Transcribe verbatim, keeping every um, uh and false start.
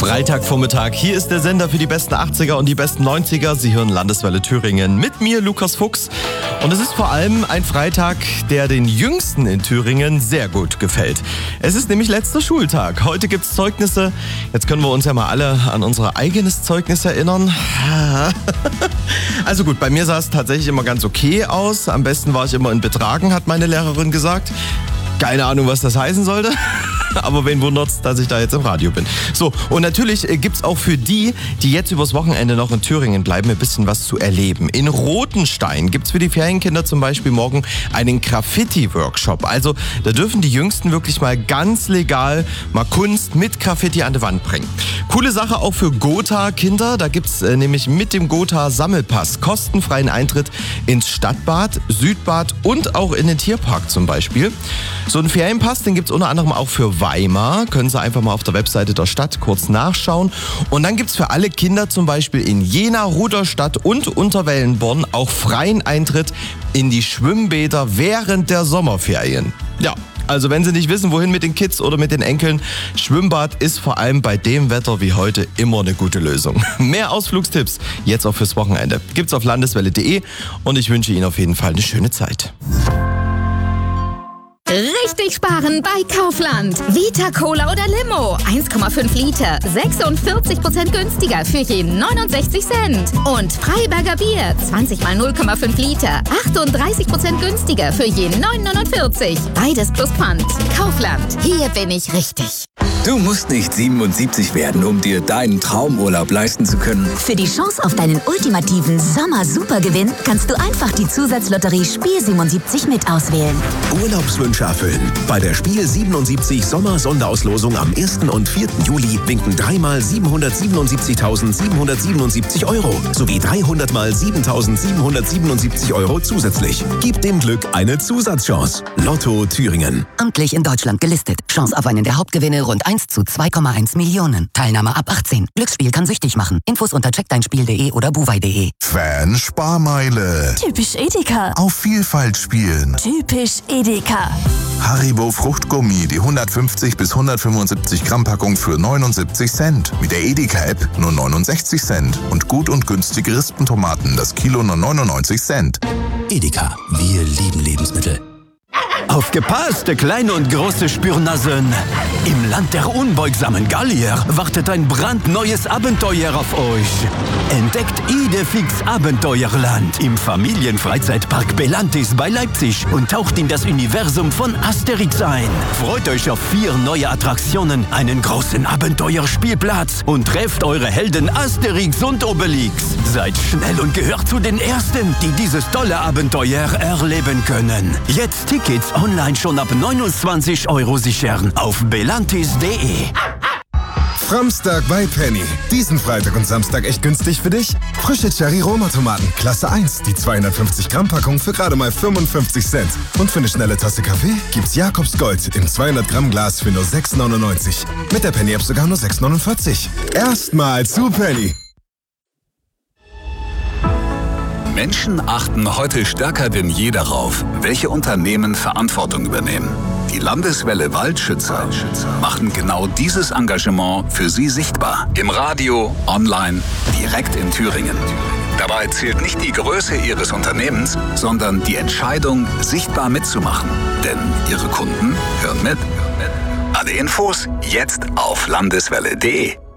Freitagvormittag. Hier ist der Sender für die besten achtziger und die besten neunziger. Sie hören Landeswelle Thüringen mit mir, Lukas Fuchs. Und es ist vor allem ein Freitag, der den Jüngsten in Thüringen sehr gut gefällt. Es ist nämlich letzter Schultag. Heute gibt's Zeugnisse. Jetzt können wir uns ja mal alle an unser eigenes Zeugnis erinnern. Also gut, bei mir sah es tatsächlich immer ganz okay aus. Am besten war ich immer in Betragen, hat meine Lehrerin gesagt. Keine Ahnung, was das heißen sollte. Aber wen wundert's, dass ich da jetzt im Radio bin. So, und natürlich gibt's auch für die, die jetzt übers Wochenende noch in Thüringen bleiben, ein bisschen was zu erleben. In Rothenstein gibt's für die Ferienkinder zum Beispiel morgen einen Graffiti-Workshop. Also da dürfen die Jüngsten wirklich mal ganz legal mal Kunst mit Graffiti an die Wand bringen. Coole Sache auch für Gotha-Kinder. Da gibt's äh, nämlich mit dem Gotha-Sammelpass kostenfreien Eintritt ins Stadtbad, Südbad und auch in den Tierpark zum Beispiel. So einen Ferienpass, den gibt's unter anderem auch für Weimar. Können Sie einfach mal auf der Webseite der Stadt kurz nachschauen. Und dann gibt's für alle Kinder zum Beispiel in Jena, Rudolstadt und Unterwellenborn auch freien Eintritt in die Schwimmbäder während der Sommerferien. Ja. Also wenn Sie nicht wissen, wohin mit den Kids oder mit den Enkeln, Schwimmbad ist vor allem bei dem Wetter wie heute immer eine gute Lösung. Mehr Ausflugstipps jetzt auch fürs Wochenende gibt's auf landeswelle punkt de und ich wünsche Ihnen auf jeden Fall eine schöne Zeit. Richtig sparen bei Kaufland. Vita Cola oder Limo. eins Komma fünf Liter. sechsundvierzig Prozent günstiger für je neunundsechzig Cent. Und Freiberger Bier. zwanzig mal null Komma fünf Liter. achtunddreißig Prozent günstiger für je neun neunundvierzig. Beides plus Pfand. Kaufland. Hier bin ich richtig. Du musst nicht siebenundsiebzig werden, um dir deinen Traumurlaub leisten zu können. Für die Chance auf deinen ultimativen Sommer-Supergewinn kannst du einfach die Zusatzlotterie Spiel siebenundsiebzig mit auswählen. Urlaubswünsche erfüllen. Bei der Spiel siebenundsiebzig Sommer-Sonderauslosung am ersten und vierten Juli winken dreimal siebenhundertsiebenundsiebzigtausendsiebenhundertsiebenundsiebzig Euro sowie dreihundert mal siebentausendsiebenhundertsiebenundsiebzig Euro zusätzlich. Gib dem Glück eine Zusatzchance. Lotto Thüringen. Amtlich in Deutschland gelistet. Chance auf einen der Hauptgewinne rund eins zu zwei Komma eins Millionen. Teilnahme ab achtzehn. Glücksspiel kann süchtig machen. Infos unter check dein spiel punkt de oder buwei punkt de. Fan Sparmeile. Typisch Edeka. Auf Vielfalt spielen. Typisch Edeka. Haribo Fruchtgummi, die hundertfünfzig bis hundertfünfundsiebzig Gramm Packung für neunundsiebzig Cent. Mit der Edeka-App nur neunundsechzig Cent. Und gut und günstige Rispentomaten, das Kilo nur neunundneunzig Cent. Edeka, wir lieben Lebensmittel. Aufgepasst, kleine und große Spürnasen! Im Land der unbeugsamen Gallier wartet ein brandneues Abenteuer auf euch. Entdeckt Idefix Abenteuerland im Familienfreizeitpark Belantis bei Leipzig und taucht in das Universum von Asterix ein. Freut euch auf vier neue Attraktionen, einen großen Abenteuerspielplatz und trefft eure Helden Asterix und Obelix. Seid schnell und gehört zu den Ersten, die dieses tolle Abenteuer erleben können. Jetzt Tickets online schon ab neunundzwanzig Euro sichern auf belantis punkt de. Framstag bei Penny. Diesen Freitag und Samstag echt günstig für dich? Frische Cherry-Roma-Tomaten, Klasse eins, die zweihundertfünfzig Gramm Packung für gerade mal fünfundfünfzig Cent. Und für eine schnelle Tasse Kaffee gibt's Jakobs Gold im zweihundert Gramm Glas für nur sechs neunundneunzig. Mit der Penny-App sogar nur sechs neunundvierzig. Erstmal zu Penny. Menschen achten heute stärker denn je darauf, welche Unternehmen Verantwortung übernehmen. Die Landeswelle Waldschützer machen genau dieses Engagement für Sie sichtbar. Im Radio, online, direkt in Thüringen. Dabei zählt nicht die Größe Ihres Unternehmens, sondern die Entscheidung, sichtbar mitzumachen. Denn Ihre Kunden hören mit. Alle Infos jetzt auf landeswelle punkt de.